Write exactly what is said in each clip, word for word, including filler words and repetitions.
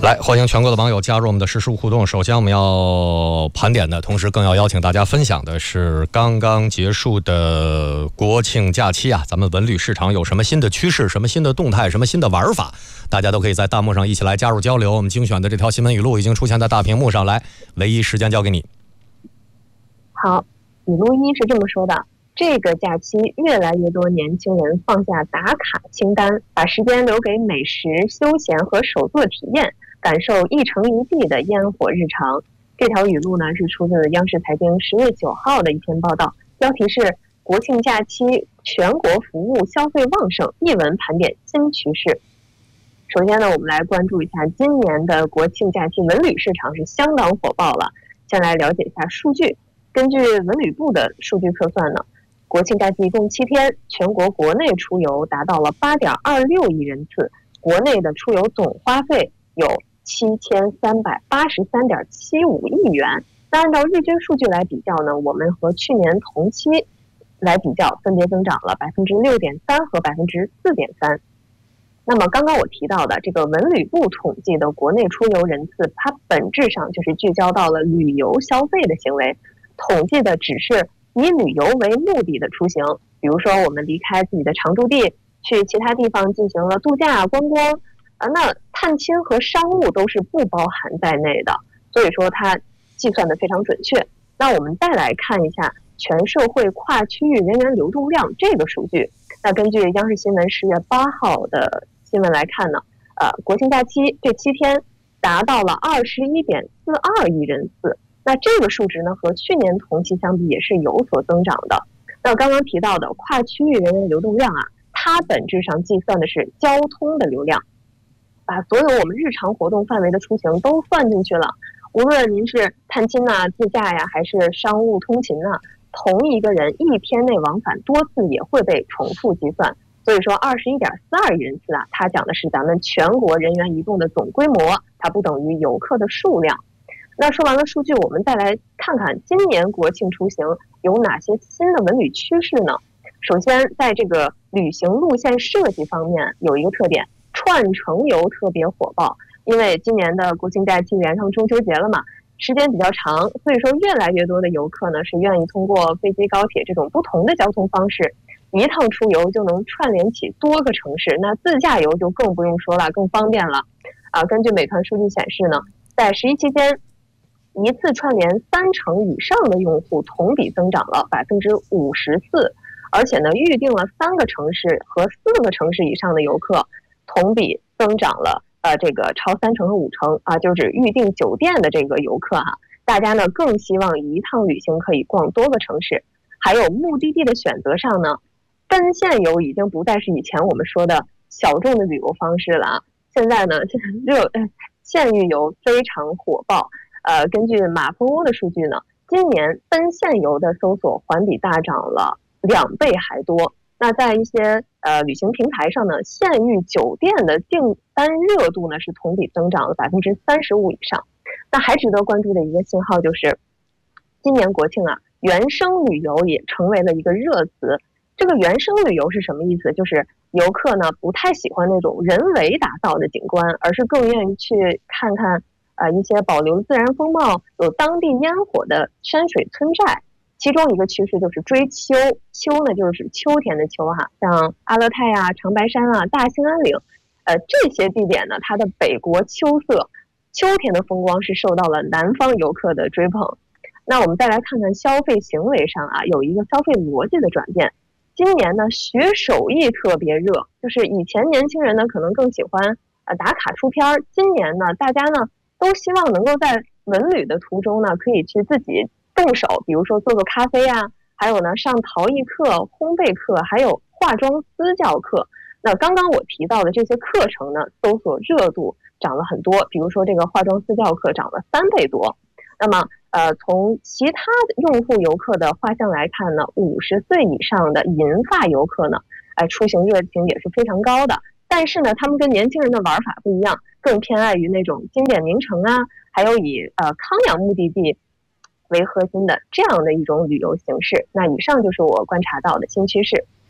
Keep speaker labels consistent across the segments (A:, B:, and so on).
A: 来，欢迎全国的网友加入我们的实时互动。首先我们要盘点的，同时更要邀请大家分享的是刚刚结束的国庆假期啊，咱们文旅市场有什么新的趋势，什么新的动态，什么新的玩法，大家都可以在弹幕上一起来加入交流。我们精选的这条新闻语录已经出现在大屏幕上，来，唯一时间交给你。
B: 好，语录一是这么说的：这个假期越来越多年轻人放下打卡清单，把时间留给美食、休闲和手作体验，感受一城一地的烟火日常。这条语录呢是出自央视财经十月九号的一篇报道，标题是国庆假期全国服务消费旺盛，一文盘点新趋势。首先呢，我们来关注一下今年的国庆假期文旅市场是相当火爆了。先来了解一下数据。根据文旅部的数据测算呢，国庆假期一共七天，全国国内出游达到了八点二六亿人次，国内的出游总花费有七千三百八十三点七五亿元。那按照日均数据来比较呢，我们和去年同期来比较，分别增长了百分之六点三和百分之四点三。那么刚刚我提到的这个文旅部统计的国内出游人次，它本质上就是聚焦到了旅游消费的行为，统计的只是以旅游为目的的出行，比如说我们离开自己的常住地，去其他地方进行了度假观光啊，那探亲和商务都是不包含在内的，所以说它计算的非常准确。那我们再来看一下全社会跨区域人员流动量这个数据。那根据央视新闻十月八号的新闻来看呢，呃，国庆假期这七天达到了二十一点四二亿人次。那这个数值呢，和去年同期相比也是有所增长的。那刚刚提到的跨区域人员流动量啊，它本质上计算的是交通的流量，把所有我们日常活动范围的出行都算进去了。无论您是探亲呐、自驾呀，还是商务通勤呐，同一个人一天内往返多次也会被重复计算。所以说二十一点四二亿人次啊，它讲的是咱们全国人员移动的总规模，它不等于游客的数量。那说完了数据，我们再来看看今年国庆出行有哪些新的文旅趋势呢？首先，在这个旅行路线设计方面有一个特点，串城游特别火爆。因为今年的国庆假期连上中秋节了嘛，时间比较长，所以说越来越多的游客呢是愿意通过飞机、高铁这种不同的交通方式，一趟出游就能串联起多个城市。那自驾游就更不用说了，更方便了。啊，根据美团数据显示呢，在十一期间，一次串联三成以上的用户同比增长了百分之五十四，而且呢，预定了三个城市和四个城市以上的游客，同比增长了呃这个超三成和五成啊，就是预定酒店的这个游客哈、啊，大家呢更希望一趟旅行可以逛多个城市。还有目的地的选择上呢，奔现游已经不再是以前我们说的小众的旅游方式了啊，现在呢，热县域游非常火爆。呃，根据马蜂窝的数据呢，今年奔现游的搜索环比大涨了两倍还多。那在一些呃旅行平台上呢，县域酒店的订单热度呢是同比增长了百分之三十五以上。那还值得关注的一个信号就是，今年国庆啊，原生旅游也成为了一个热词。这个原生旅游是什么意思？就是游客呢不太喜欢那种人为打造的景观，而是更愿意去看看呃一些保留自然风貌、有当地烟火的山水村寨。其中一个趋势就是追秋，秋呢就是秋天的秋哈，像阿勒泰啊、长白山啊、大兴安岭，呃这些地点呢，它的北国秋色、秋天的风光是受到了南方游客的追捧。那我们再来看看消费行为上啊，有一个消费逻辑的转变。今年呢，学手艺特别热，就是以前年轻人呢可能更喜欢呃打卡出片，今年呢大家呢都希望能够在文旅的途中呢可以去自己动手，比如说做做咖啡啊，还有呢上陶艺课、烘焙课，还有化妆私教课。那刚刚我提到的这些课程呢，搜索热度涨了很多，比如说这个化妆私教课涨了三倍多。那么呃，从其他用户游客的画像来看呢，五十岁以上的银发游客呢，哎，出行热情也是非常高的。但是呢，他们跟年轻人的玩法不一样，更偏爱于那种经典名城啊，还有以呃康养目的地为核心的这样的一种旅游形式。那以上就是我观察到的新趋势。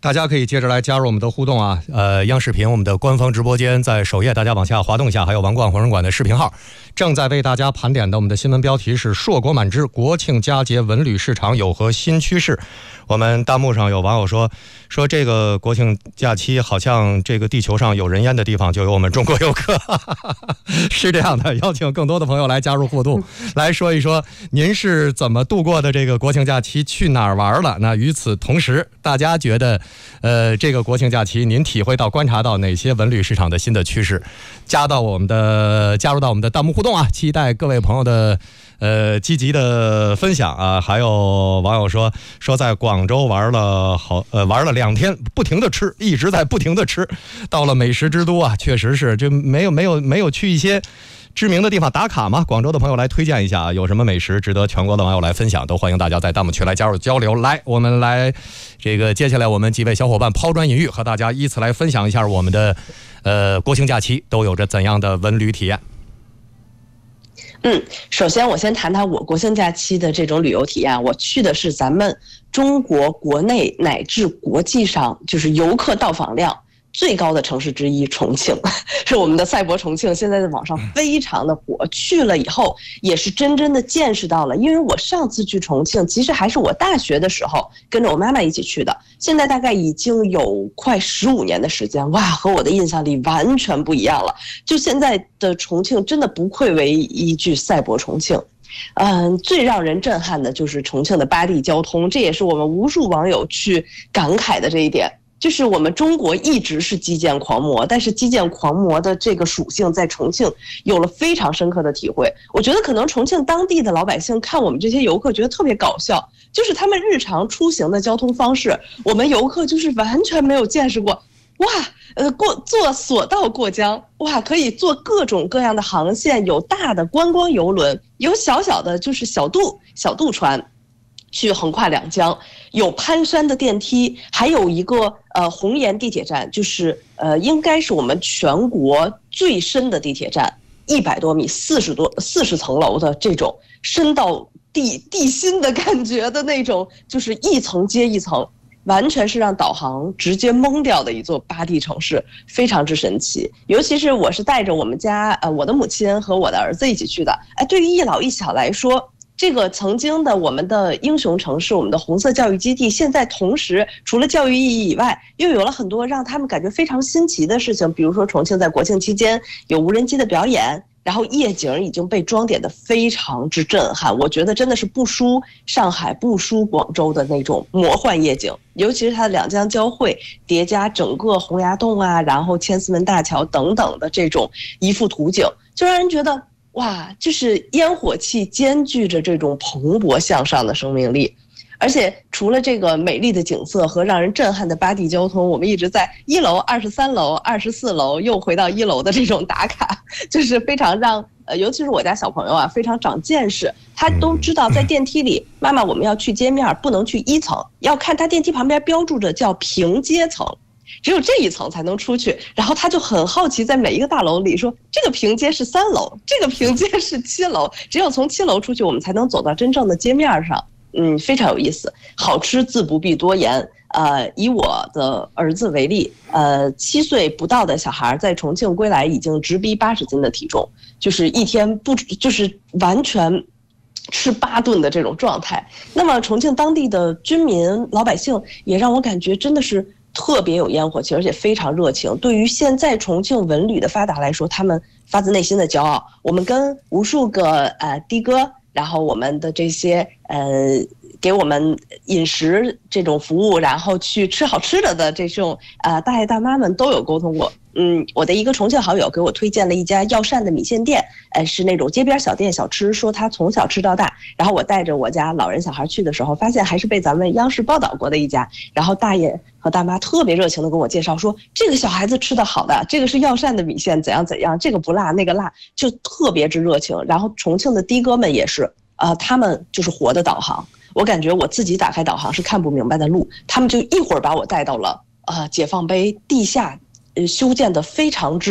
A: 大家可以接着来加入我们的互动啊，呃，央视频我们的官方直播间在首页，大家往下滑动一下，还有王冠红人馆的视频号，正在为大家盘点的我们的新闻标题是硕果满枝，国庆佳节文旅市场有何新趋势？我们弹幕上有网友说说这个国庆假期好像这个地球上有人烟的地方就有我们中国游客，是这样的，邀请更多的朋友来加入互动，来说一说您是怎么度过的这个国庆假期，去哪儿玩了？那与此同时，大家觉得呃这个国庆假期您体会到观察到哪些文旅市场的新的趋势？加到我们的加入到我们的弹幕互动啊，期待各位朋友的呃积极的分享啊。还有网友说说在广州玩了好呃玩了两天，不停的吃，一直在不停的吃，到了美食之都啊，确实是这没有没有没有去一些知名的地方打卡吗？广州的朋友来推荐一下啊，有什么美食值得全国的网友来分享，都欢迎大家在弹幕区来加入交流。来，我们来这个接下来我们几位小伙伴抛砖引玉，和大家依次来分享一下我们的呃国庆假期都有着怎样的文旅体验。
C: 嗯，首先我先谈谈我国庆假期的这种旅游体验。我去的是咱们中国国内乃至国际上就是游客到访量最高的城市之一，重庆，是我们的赛博重庆，现在在网上非常的火。去了以后也是真正的见识到了，因为我上次去重庆其实还是我大学的时候跟着我妈妈一起去的，现在大概已经有快十五年的时间，哇，和我的印象里完全不一样了。就现在的重庆真的不愧为一句赛博重庆。嗯，最让人震撼的就是重庆的八地交通，这也是我们无数网友去感慨的这一点。就是我们中国一直是基建狂魔，但是基建狂魔的这个属性在重庆有了非常深刻的体会。我觉得可能重庆当地的老百姓看我们这些游客觉得特别搞笑，就是他们日常出行的交通方式，我们游客就是完全没有见识过。哇，呃，过坐索道过江，哇，可以坐各种各样的航线，有大的观光游轮，有小小的就是小渡小渡船。去横跨两江，有攀山的电梯，还有一个呃红岩地铁站，就是呃应该是我们全国最深的地铁站，一百多米，四十多四十层楼的这种深到地地心的感觉的那种，就是一层接一层，完全是让导航直接懵掉的一座八地城市，非常之神奇。尤其是我是带着我们家呃我的母亲和我的儿子一起去的，哎，对于一老一小来说。这个曾经的我们的英雄城市，我们的红色教育基地，现在同时除了教育意义以外，又有了很多让他们感觉非常新奇的事情。比如说重庆在国庆期间有无人机的表演，然后夜景已经被装点的非常之震撼，我觉得真的是不输上海不输广州的那种魔幻夜景，尤其是它的两江交汇叠加整个洪崖洞啊，然后千厮门大桥等等的这种一幅图景，就让人觉得哇，就是烟火气兼具着这种蓬勃向上的生命力。而且除了这个美丽的景色和让人震撼的八地交通，我们一直在一楼、二十三楼、二十四楼又回到一楼的这种打卡，就是非常让呃，尤其是我家小朋友啊，非常长见识。他都知道在电梯里，妈妈我们要去街面，不能去一层，要看他电梯旁边标注着叫平阶层。只有这一层才能出去，然后他就很好奇，在每一个大楼里说，这个平阶是三楼，这个平阶是七楼，只有从七楼出去，我们才能走到真正的街面上。嗯，非常有意思。好吃自不必多言。呃，以我的儿子为例，呃，七岁不到的小孩在重庆归来已经直逼八十斤的体重，就是一天不就是完全吃八顿的这种状态。那么重庆当地的居民老百姓也让我感觉真的是特别有烟火气，而且非常热情。对于现在重庆文旅的发达来说，他们发自内心的骄傲。我们跟无数个呃的哥，然后我们的这些呃给我们饮食这种服务，然后去吃好吃的的这种呃大爷大妈们都有沟通过。嗯，我的一个重庆好友给我推荐了一家药膳的米线店，呃，是那种街边小店小吃，说他从小吃到大。然后我带着我家老人小孩去的时候，发现还是被咱们央视报道过的一家。然后大爷和大妈特别热情的跟我介绍说，这个小孩子吃的好的，这个是药膳的米线，怎样怎样，这个不辣那个辣，就特别之热情。然后重庆的的哥们也是，呃，他们就是活的导航。我感觉我自己打开导航是看不明白的路，他们就一会儿把我带到了呃解放碑地下。呃，修建的非常之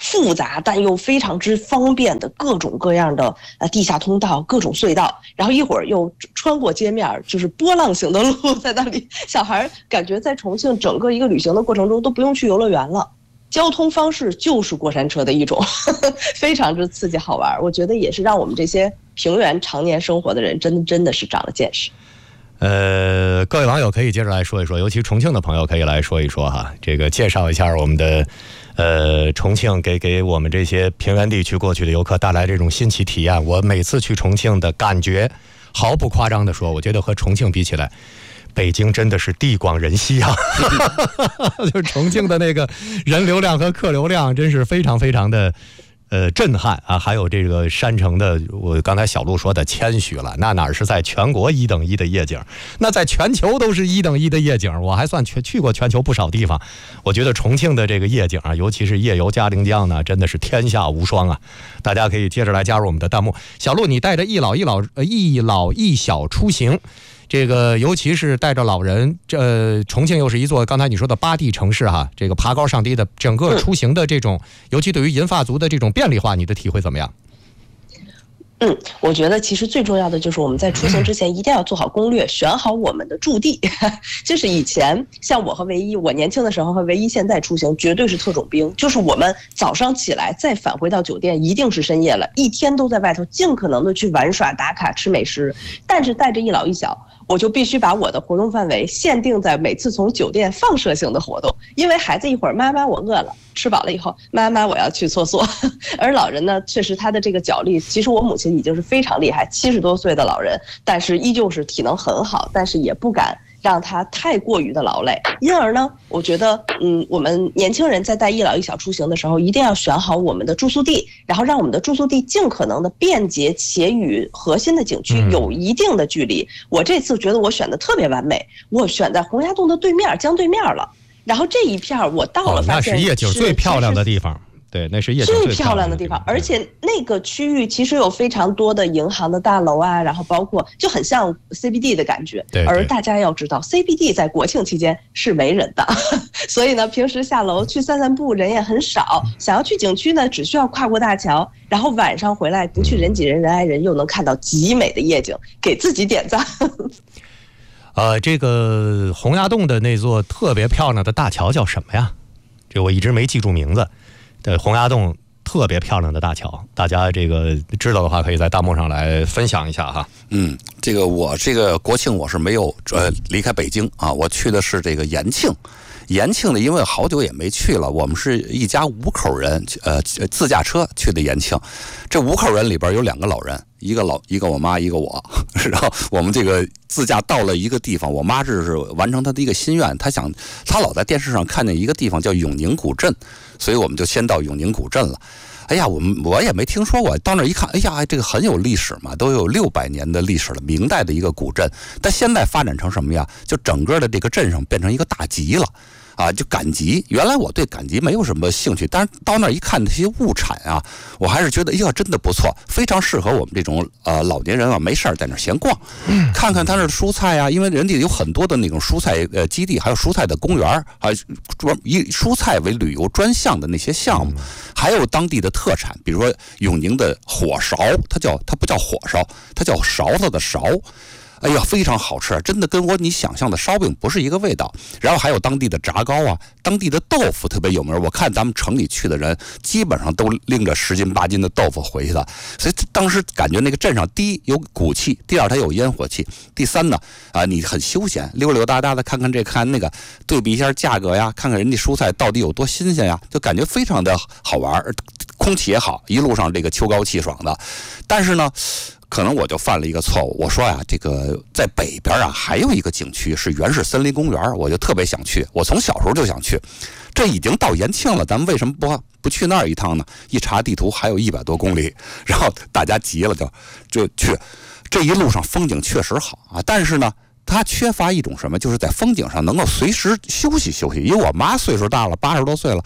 C: 复杂但又非常之方便的各种各样的呃地下通道、各种隧道，然后一会儿又穿过街面，就是波浪形的路在那里，小孩感觉在重庆整个一个旅行的过程中都不用去游乐园了。交通方式就是过山车的一种，呵呵，非常之刺激好玩。我觉得也是让我们这些平原常年生活的人，真的真的是长了见识。
A: 呃，各位网友可以接着来说一说，尤其重庆的朋友可以来说一说哈，这个介绍一下我们的呃重庆给给我们这些平原地区过去的游客带来这种新奇体验。我每次去重庆的感觉，毫不夸张的说，我觉得和重庆比起来，北京真的是地广人稀啊，就重庆的那个人流量和客流量真是非常非常的呃震撼啊！还有这个山城的，我刚才小陆说的谦虚了，那哪是在全国一等一的夜景，那在全球都是一等一的夜景。我还算去去过全球不少地方，我觉得重庆的这个夜景啊，尤其是夜游嘉陵江呢，真的是天下无双啊！大家可以接着来加入我们的弹幕。小陆，你带着一老一老呃一老一小出行。这个尤其是带着老人，呃，重庆又是一座刚才你说的八地城市哈，这个爬高上低的整个出行的这种，尤其对于银发族的这种便利化，你的体会怎么样？
C: 嗯，我觉得其实最重要的就是我们在出行之前一定要做好攻略，选好我们的驻地。就是以前像我和唯一，我年轻的时候和唯一现在出行绝对是特种兵，就是我们早上起来再返回到酒店一定是深夜了，一天都在外头尽可能的去玩耍打卡吃美食，但是带着一老一小，我就必须把我的活动范围限定在每次从酒店放射性的活动，因为孩子一会儿妈妈我饿了，吃饱了以后妈妈我要去厕所，而老人呢确实他的这个脚力，其实我母亲已经是非常厉害，七十多岁的老人，但是依旧是体能很好，但是也不敢让他太过于的劳累，因而呢，我觉得，嗯，我们年轻人在带一老一小出行的时候，一定要选好我们的住宿地，然后让我们的住宿地尽可能的便捷且与核心的景区有一定的距离。我这次觉得我选的特别完美，我选在洪崖洞的对面，江对面了。然后这一片我到了，发现
A: 那是夜景最漂亮的地方。对，那是夜景
C: 最漂亮的地方，而且那个区域其实有非常多的银行的大楼啊，然后包括就很像 C B D 的感觉。
A: 对，
C: 而大家要知道 ，C B D 在国庆期间是没人的，所以呢，平时下楼去散散步人也很少。想要去景区呢，只需要跨过大桥，然后晚上回来不去人挤人、人挨人，又能看到极美的夜景，给自己点赞。
A: 呃，这个洪崖洞的那座特别漂亮的大桥叫什么呀？这我一直没记住名字。对，洪崖洞特别漂亮的大桥，大家这个知道的话，可以在弹幕上来分享一下哈。
D: 嗯，这个我这个国庆我是没有呃离开北京啊，我去的是这个延庆。延庆呢，因为好久也没去了，我们是一家五口人，呃，自驾车去的延庆。这五口人里边有两个老人，一个老一个我妈，一个我。然后我们这个自驾到了一个地方，我妈这是完成她的一个心愿，她想，她老在电视上看见一个地方叫永宁古镇，所以我们就先到永宁古镇了。哎呀，我们我也没听说过，到那儿一看，哎呀，这个很有历史嘛，都有六百年的历史了，明代的一个古镇。但现在发展成什么呀？就整个的这个镇上变成一个大集了。啊，就赶集，原来我对赶集没有什么兴趣，但是到那儿一看那些物产啊，我还是觉得哎呀，真的不错，非常适合我们这种呃老年人啊，没事儿在那儿闲逛，看看他那蔬菜啊，因为人家有很多的那种蔬菜呃基地，还有蔬菜的公园，还有专以蔬菜为旅游专项的那些项目，还有当地的特产，比如说永宁的火勺，它叫它不叫火烧，它叫勺子的勺。哎呀，非常好吃，真的跟我你想象的烧饼不是一个味道。然后还有当地的炸糕啊，当地的豆腐特别有名。我看咱们城里去的人，基本上都拎着十斤八斤的豆腐回去的。所以当时感觉那个镇上，第一有骨气，第二它有烟火气，第三呢，啊，你很休闲，溜溜达达的看看这看那个，对比一下价格呀，看看人家蔬菜到底有多新鲜呀，就感觉非常的好玩，空气也好，一路上这个秋高气爽的。但是呢，可能我就犯了一个错误，我说呀，这个在北边啊还有一个景区是原始森林公园，我就特别想去，我从小时候就想去。这已经到延庆了，咱们为什么不不去那儿一趟呢？一查地图还有一百多公里，然后大家急了就就去。这一路上风景确实好啊，但是呢，它缺乏一种什么，就是在风景上能够随时休息休息。因为我妈岁数大了，八十多岁了。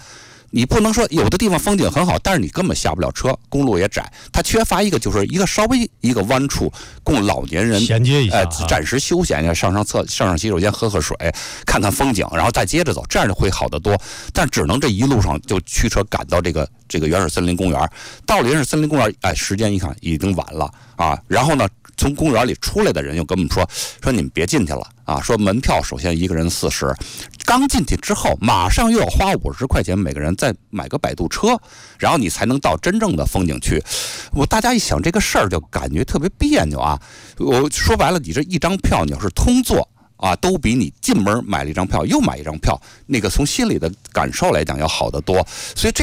D: 你不能说有的地方风景很好，但是你根本下不了车，公路也窄，它缺乏一个就是一个稍微一个弯处供老年人
A: 衔接一下，
D: 呃，暂时休闲一下，上上厕上上洗手间喝喝水，看看风景，然后再接着走，这样就会好得多。但只能这一路上就驱车赶到这个这个原始森林公园，到了原始森林公园，哎，时间一看已经晚了啊。然后呢，从公园里出来的人又跟我们说说你们别进去了啊，说门票首先一个人四十。刚进去之后，马上又要花五十块钱，每个人再买个摆渡车，然后你才能到真正的风景区。我大家一想这个事儿，就感觉特别别扭啊。我说白了，你这一张票，你要是通坐啊，都比你进门买了一张票又买一张票，那个从心里的感受来讲要好得多。所以这。